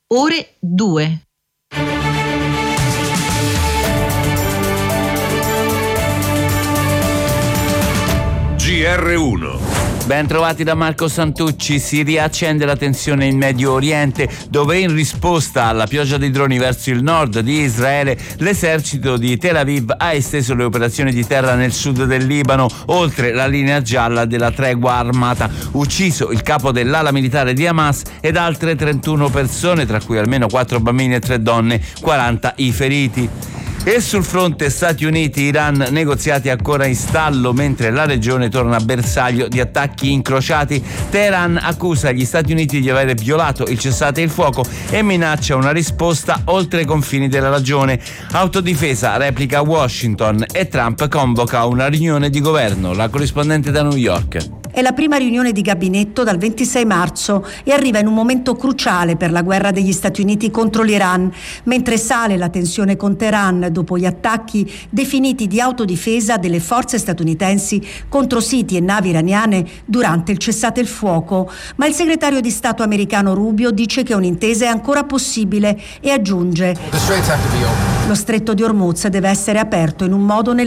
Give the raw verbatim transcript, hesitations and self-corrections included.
ore due. G R uno. Ben trovati da Marco Santucci. Si riaccende la tensione in Medio Oriente, dove in risposta alla pioggia di droni verso il nord di Israele, l'esercito di Tel Aviv ha esteso le operazioni di terra nel sud del Libano, oltre la linea gialla della tregua armata. Ucciso il capo dell'ala militare di Hamas ed altre trentuno persone, tra cui almeno quattro bambini e tre donne, quaranta i feriti. E sul fronte Stati Uniti-Iran, negoziati ancora in stallo mentre la regione torna bersaglio di attacchi incrociati. Teheran accusa gli Stati Uniti di aver violato il cessate il fuoco e minaccia una risposta oltre i confini della regione. Autodifesa replica Washington e Trump convoca una riunione di governo. La corrispondente da New York. È la prima riunione di gabinetto dal ventisei marzo e arriva in un momento cruciale per la guerra degli Stati Uniti contro l'Iran, mentre sale la tensione con Teheran dopo gli attacchi definiti di autodifesa delle forze statunitensi contro siti e navi iraniane durante il cessate il fuoco. Ma il segretario di Stato americano Rubio dice che un'intesa è ancora possibile e aggiunge: lo stretto di Hormuz deve essere aperto in un modo nel